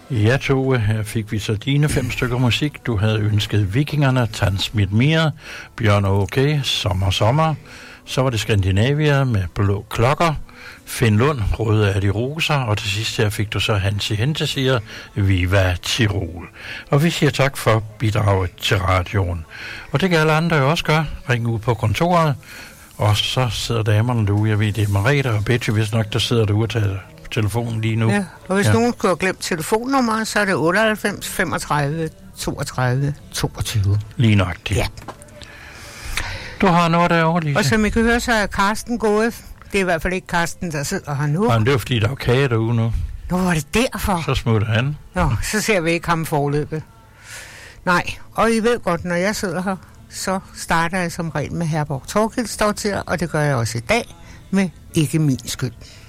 Ja, Tove, her fik vi så dine 5 stykker musik. Du havde ønsket Vikingerne, Tanzmit Mir, Bjørn Åke, Sommer. Så var det Skandinavia med Blå Klokker, Finn Lund, Røde er de roser, og til sidst her fik du så Hansi Hentesier, Viva Tirol. Og vi siger tak for bidraget til radioen. Og det kan alle andre jo også gøre. Ring ud på kontoret, og så sidder damerne derude. Jeg ved, det er Marita og Betty, hvis nok, der sidder derude og tager telefonen lige nu. Ja, og hvis nogen skulle have glemt telefonnummeret, så er det 98 35 32 22. Lige nøjagtigt. Ja. Du har noget derovre, Lise. Og som I kan høre, så er Karsten gået. Det er i hvert fald ikke Karsten, der sidder her nu. Jamen, det var fordi, der var kage derude nu. Nå, var det derfor? Så smutter han. Nå, så ser vi ikke ham forløbet. Nej, og I ved godt, når jeg sidder her, så starter jeg som regel med Herborg Torkildsdottir, og det gør jeg også i dag med Ikke min skyld.